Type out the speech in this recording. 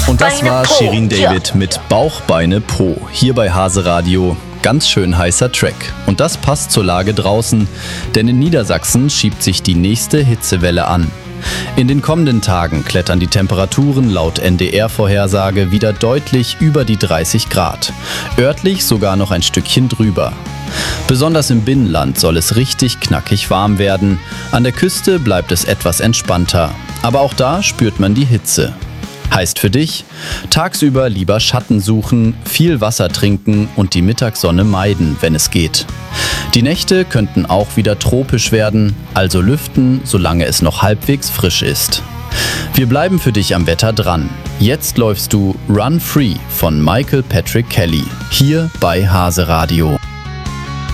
Und das war Shirin David mit Bauch, Beine, Po. Hier bei Hase Radio. Ganz schön heißer Track. Und das passt zur Lage draußen, denn in Niedersachsen schiebt sich die nächste Hitzewelle an. In den kommenden Tagen klettern die Temperaturen laut NDR-Vorhersage wieder deutlich über die 30 Grad. Örtlich sogar noch ein Stückchen drüber. Besonders im Binnenland soll es richtig knackig warm werden. An der Küste bleibt es etwas entspannter. Aber auch da spürt man die Hitze. Heißt für dich, tagsüber lieber Schatten suchen, viel Wasser trinken und die Mittagssonne meiden, wenn es geht. Die Nächte könnten auch wieder tropisch werden, also lüften, solange es noch halbwegs frisch ist. Wir bleiben für dich am Wetter dran. Jetzt läufst du Run Free von Michael Patrick Kelly, hier bei Hase Radio.